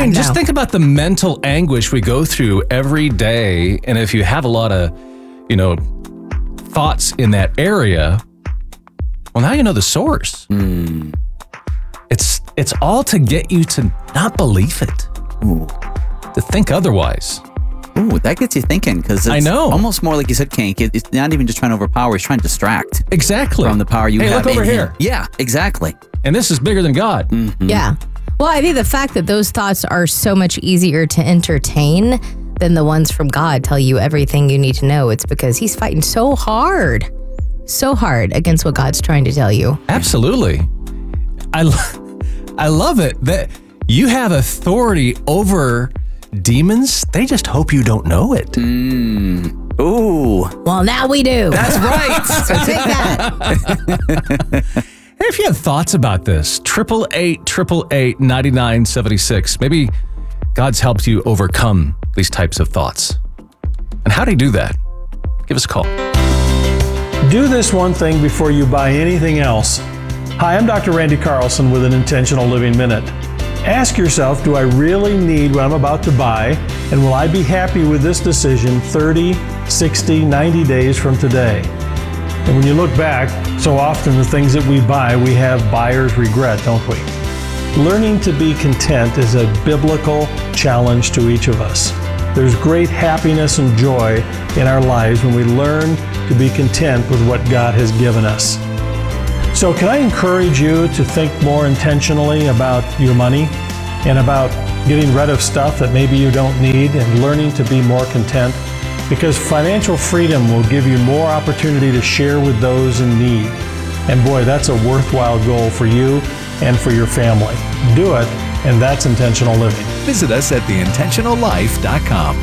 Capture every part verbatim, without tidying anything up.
I mean, no. just think about the mental anguish we go through every day. And if you have a lot of, you know, thoughts in that area, well, now you know the source. Mm. It's it's all to get you to not believe it, Ooh. to think otherwise. Ooh, that gets you thinking, because it's I know. almost more like you said, Kank. It, it's not even just trying to overpower; it's trying to distract Exactly. from the power you hey, have. look over in here. Him. Yeah, exactly. And this is bigger than God. Mm-hmm. Yeah. Well, I think the fact that those thoughts are so much easier to entertain than the ones from God tell you everything you need to know. It's because he's fighting so hard, so hard against what God's trying to tell you. Absolutely. I, lo- I love it that you have authority over demons. They just hope you don't know it. Mm. Ooh. Well, now we do. That's right. So take that. Hey, if you have thoughts about this, triple eight, triple eight, ninety-nine seventy-six. Maybe God's helped you overcome these types of thoughts. And how do you do that? Give us a call. Do this one thing before you buy anything else. Hi, I'm Doctor Randy Carlson with an Intentional Living Minute. Ask yourself, do I really need what I'm about to buy? And will I be happy with this decision thirty, sixty, ninety days from today? And when you look back, so often the things that we buy, we have buyer's regret, don't we? Learning to be content is a biblical challenge to each of us. There's great happiness and joy in our lives when we learn to be content with what God has given us. So can I encourage you to think more intentionally about your money and about getting rid of stuff that maybe you don't need and learning to be more content? Because financial freedom will give you more opportunity to share with those in need. And boy, that's a worthwhile goal for you and for your family. Do it, and that's intentional living. Visit us at the intentional life dot com.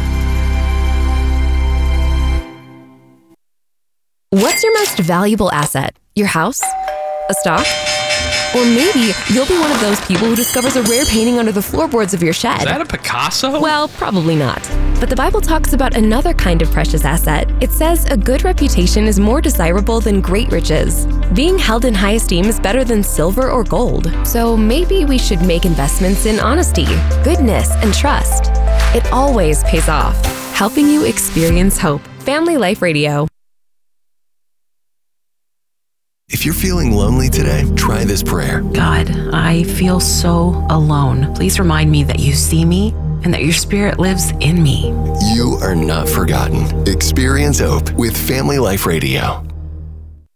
What's your most valuable asset? Your house? A stock? Or maybe you'll be one of those people who discovers a rare painting under the floorboards of your shed. Is that a Picasso? Well, probably not. But the Bible talks about another kind of precious asset. It says a good reputation is more desirable than great riches. Being held in high esteem is better than silver or gold. So maybe we should make investments in honesty, goodness, and trust. It always pays off, helping you experience hope. Family Life Radio. If you're feeling lonely today, try this prayer. God, I feel so alone. Please remind me that you see me and that your spirit lives in me. You are not forgotten. Experience hope with Family Life Radio.